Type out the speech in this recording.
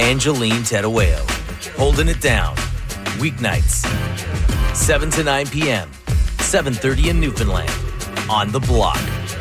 Angeline Terueo. Holding it down. Weeknights, 7 to 9 p.m., 7:30 in Newfoundland. On the Block.